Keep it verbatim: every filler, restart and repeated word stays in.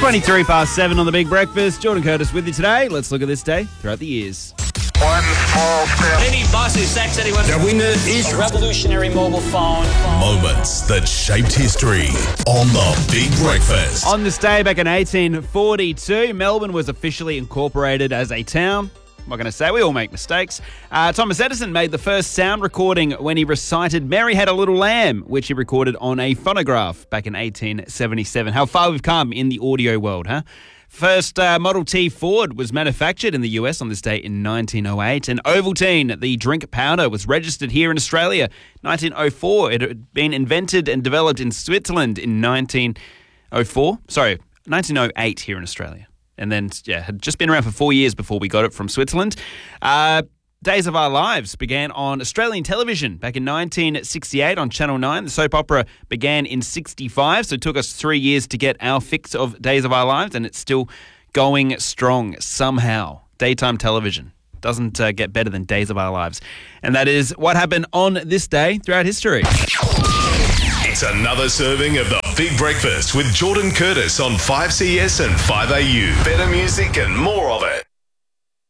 twenty-three past seven on the Big Breakfast. Jordan Curtis with you today. Let's look at this day throughout the years. One small step. Any bus who sacks anyone. The winner is A revolutionary mobile phone. Moments that shaped history on the Big Breakfast. On this day back in eighteen forty-two, Melbourne was officially incorporated as a town. I'm not going to say, we all make mistakes. Uh, Thomas Edison made the first sound recording when he recited Mary Had a Little Lamb, which he recorded on a phonograph back in eighteen seventy-seven. How far we've come in the audio world, huh? First uh, Model T Ford was manufactured in the U S on this date in nineteen oh eight. And Ovaltine, the drink powder, was registered here in Australia nineteen oh four. It had been invented and developed in Switzerland in nineteen oh four. Sorry, nineteen oh eight here in Australia. And then, yeah, had just been around for four years before we got it from Switzerland. Uh, Days of Our Lives began on Australian television back in nineteen sixty-eight on Channel nine. The soap opera began in sixty-five, so it took us three years to get our fix of Days of Our Lives, and it's still going strong somehow. Daytime television doesn't uh, get better than Days of Our Lives. And that is what happened on this day throughout history. It's another serving of the Big Breakfast with Jordan Curtis on five C S and five A U. Better music and more of it.